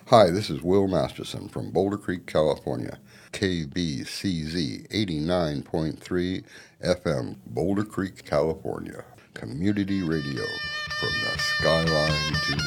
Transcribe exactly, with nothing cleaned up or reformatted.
Hi, this is Will Masterson from Boulder Creek, California. K B C Z eighty-nine point three F M, Boulder Creek, California. Community radio from the skyline to the